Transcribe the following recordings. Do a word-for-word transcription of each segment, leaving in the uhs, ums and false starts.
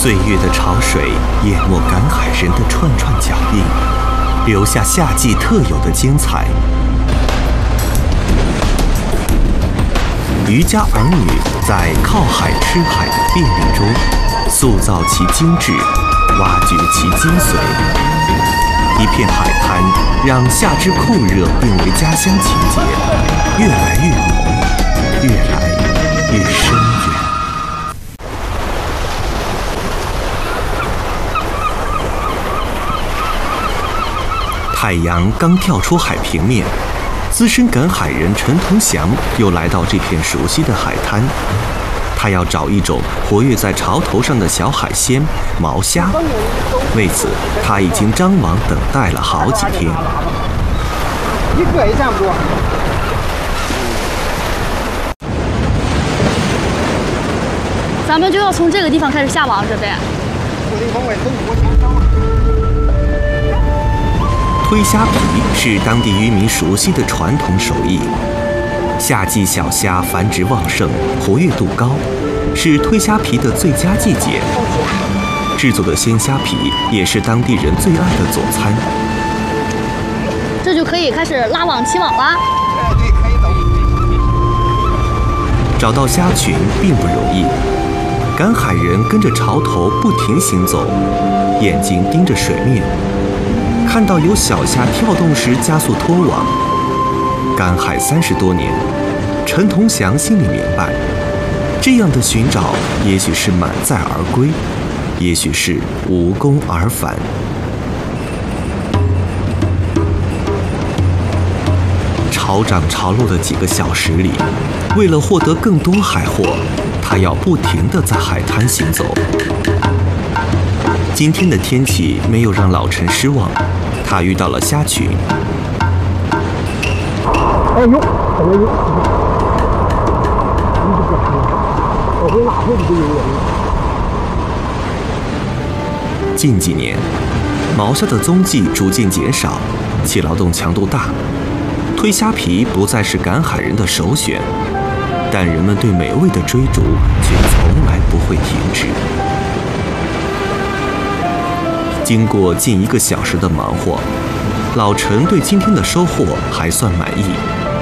岁月的潮水淹没赶海人的串串脚印，留下夏季特有的精彩。渔家儿女在靠海吃海的便利中，塑造其精致，挖掘其精髓。一片海滩让夏之酷热变为家乡情节，越来越浓，越来越深远。太阳刚跳出海平面，资深赶海人陈同祥又来到这片熟悉的海滩。他要找一种活跃在潮头上的小海鲜毛虾，为此他已经张网等待了好几天。 一个也站不住。 咱们就要从这个地方开始下网，这边。 推虾皮是当地渔民熟悉的传统手艺。夏季小虾繁殖旺盛，活跃度高，是推虾皮的最佳季节。制作的鲜虾皮也是当地人最爱的佐餐。 这就可以开始拉网起网啦。 哎，对，可以走。 找到虾群并不容易，赶海人跟着潮头不停行走，眼睛盯着水面，看到有小虾跳动时加速拖网。赶海三十多年，陈同祥心里明白，这样的寻找也许是满载而归，也许是无功而返。潮涨潮落的几个小时里，为了获得更多海货，他要不停地在海滩行走。今天的天气没有让老陈失望，他遇到了虾群。 哎呦，怎么有？你这个车，我会哪会不有人？ 近几年，毛虾的踪迹逐渐减少，其劳动强度大，推虾皮不再是赶海人的首选，但人们对美味的追逐却从来不会停止。经过近一个小时的忙活，老陈对今天的收获还算满意。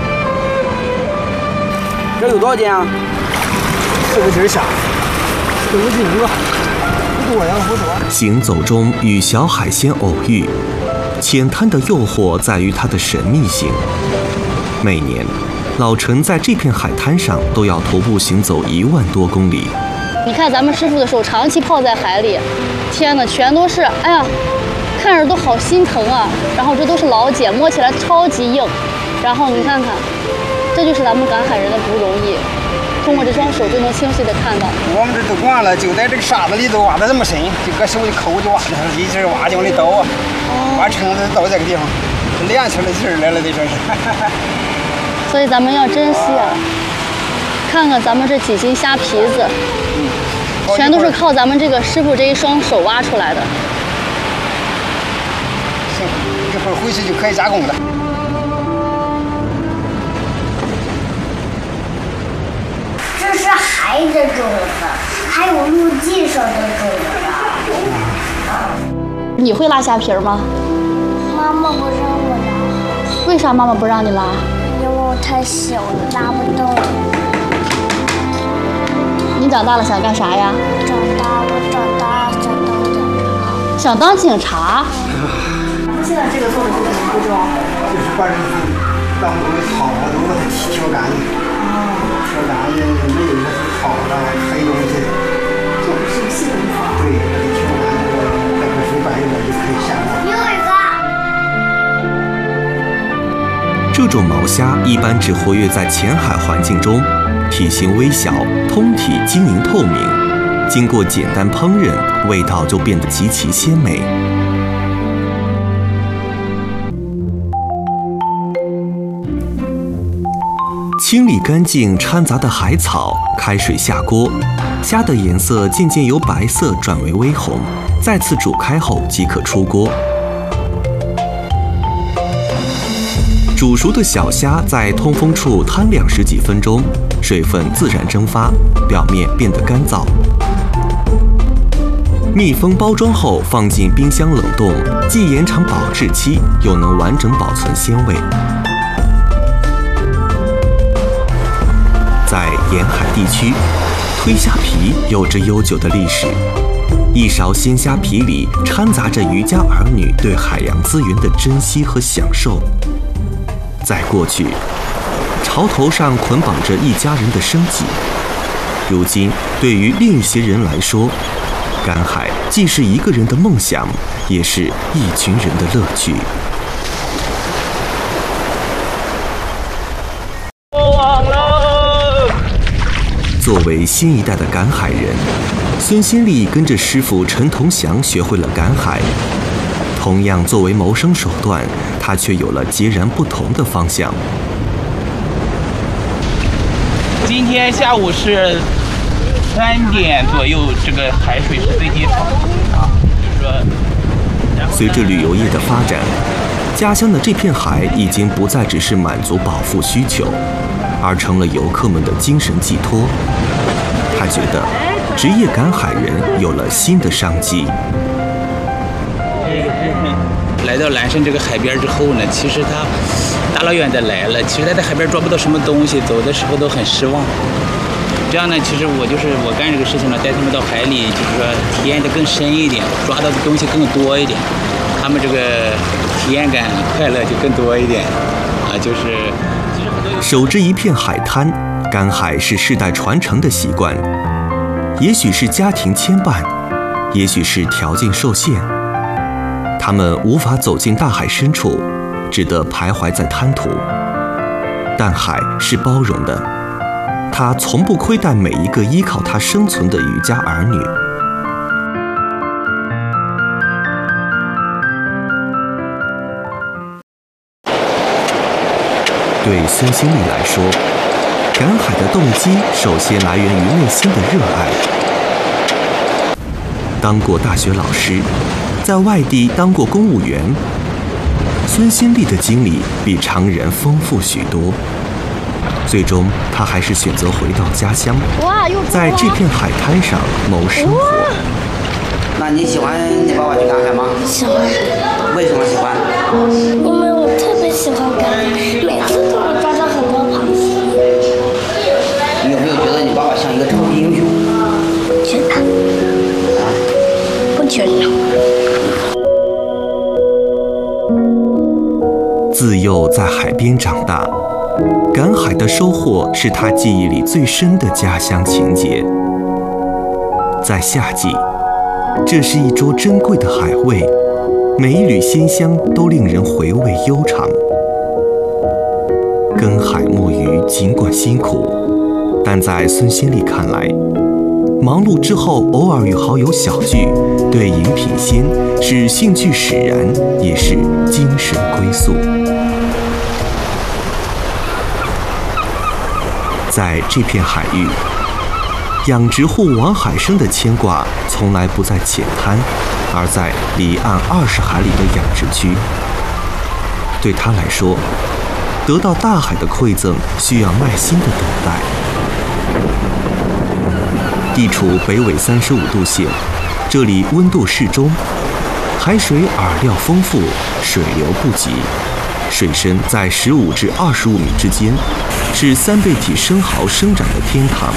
这有多少斤啊？四个斤虾，四个斤五个，不多呀，不多。 行走中与小海鲜偶遇，浅滩的诱惑在于它的神秘性。每年，老陈在这片海滩上都要徒步行走一万多公里。 你看咱们师傅的手长期泡在海里，天哪，全都是，哎呀，看着都好心疼啊。然后这都是老茧，摸起来超级硬。然后你看看，这就是咱们赶海人的不容易，通过这双手就能清晰的看到。 我们这都惯了，就在这个沙子里头挖的这么深，就搁手一抠就挖的，一直挖就往里倒啊，挖撑的倒这个地方，练出来劲儿来了，这说是。 所以咱们要珍惜啊！看看咱们这几斤虾皮子，嗯、全都是靠咱们这个师傅这一双手挖出来的。 行，一会儿回去就可以加工了。 这是海的种子，还有陆地上的种子。 你会拉虾皮吗？ 妈妈不让我拉。 为啥妈妈不让你拉？ 因为我太小了，拉不动。 你长大了想干啥呀？ 长大，我长大想当警察。 想当警察？ 现在这个做的是什么步骤？ 就是把这个当中的草啊都把它挑干净。挑干净，没有那些草啊、黑东西。 这不是细工作。 对，把它挑干净，把这水摆一摆就可以下网。 又一个。 这种毛虾一般只活跃在浅海环境中，体型微小，通体晶莹透明，经过简单烹饪，味道就变得极其鲜美。清理干净掺杂的海草，开水下锅，虾的颜色渐渐由白色转为微红，再次煮开后即可出锅。煮熟的小虾在通风处摊晾十几分钟，水分自然蒸发，表面变得干燥。 密封包装后放进冰箱冷冻，既延长保质期，又能完整保存鲜味。在沿海地区，推虾皮有着悠久的历史。一勺鲜虾皮里掺杂着渔家儿女对海洋资源的珍惜和享受。在过去，潮头上捆绑着一家人的生计。如今，对于另一些人来说，赶海既是一个人的梦想，也是一群人的乐趣。作为新一代的赶海人，孙新丽跟着师傅陈同祥学会了赶海。同样作为谋生手段，他却有了截然不同的方向。 今天下午是三点左右，这个海水是最低潮啊，就是说， 随着旅游业的发展，家乡的这片海已经不再只是满足饱腹需求，而成了游客们的精神寄托。他觉得，职业赶海人有了新的商机。 来到蓝山这个海边之后呢，其实他大老远的来了，其实他在海边抓不到什么东西，走的时候都很失望。这样呢，其实我就是我干这个事情呢，带他们到海里，就是说体验的更深一点，抓到的东西更多一点，他们这个体验感、快乐就更多一点啊，就是。 守着一片海滩，赶海是世代传承的习惯，也许是家庭牵绊，也许是条件受限。他们无法走进大海深处，只得徘徊在滩涂。但海是包容的，它从不亏待每一个依靠它生存的渔家儿女。对孙新丽来说，赶海的动机首先来源于内心的热爱。当过大学老师，在外地当过公务员，孙新丽的经历比常人丰富许多。最终，她还是选择回到家乡，在这片海滩上谋生活。 那你喜欢你爸爸去赶海吗？ 喜欢。 为什么喜欢？ 因为我特别喜欢赶海，每次都能抓到很多螃蟹。 你有没有觉得你爸爸像一个超级英雄？ 觉得。 啊？ 不觉得。 自幼在海边长大，赶海的收获是他记忆里最深的家乡情节。在夏季，这是一桌珍贵的海味，每一缕鲜香都令人回味悠长。耕海摸鱼尽管辛苦，但在孙新丽看来，忙碌之后偶尔与好友小聚，对饮品鲜是兴趣使然，也是精神归宿。在这片海域，养殖户王海生的牵挂从来不在浅滩，而在离岸二十海里的养殖区。对他来说，得到大海的馈赠需要耐心的等待。地处北纬三十五度线，这里温度适中，海水饵料丰富，水流不急，水深在十五至二十五米之间，是三倍体生蚝生长的天堂。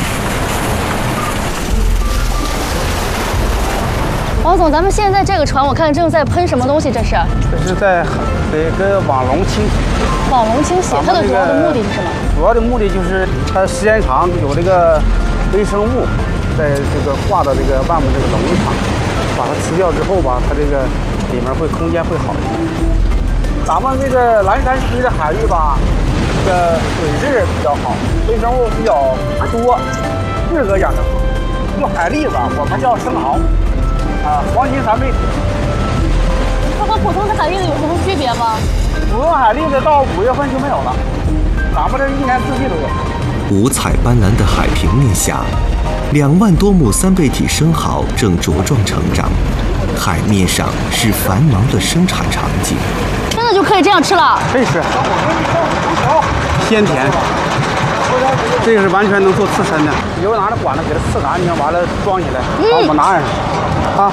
王总，咱们现在这个船，我看正在喷什么东西？这是？ 这是在这个网笼清洗。 网笼清洗，它的主要的目的是什么？ 主要的目的就是它时间长有这个微生物在这个挂到这个外面这个笼子上，把它吃掉之后吧，它这个里面会空间会好一点。咱们这个蓝山区的海域吧，这个水质比较好，微生物比较多，适合养殖。就海蛎子，我们叫生蚝。啊，黄金三倍体， 它和普通的海蛎子有什么区别吗？ 普通海蛎子到五月份就没有了，咱们这一年四季都有。 五彩斑斓的海平面下，两万多亩三倍体生蚝正茁壮成长，海面上是繁忙的生产场景。 真的就可以这样吃了？ 可以吃，鲜甜。这个是完全能做刺身的，以后拿着管子给它刺干净，完了装起来，把我们拿上。 啊，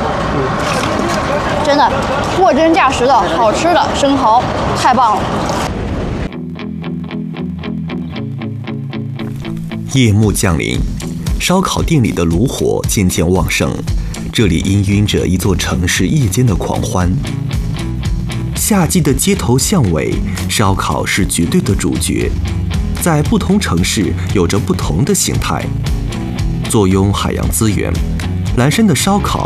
真的货真价实的好吃的生蚝，太棒了。 夜幕降临，烧烤店里的炉火渐渐旺盛，这里氤氲着一座城市夜间的狂欢。夏季的街头巷尾，烧烤是绝对的主角，在不同城市有着不同的形态。坐拥海洋资源，蓝山的烧烤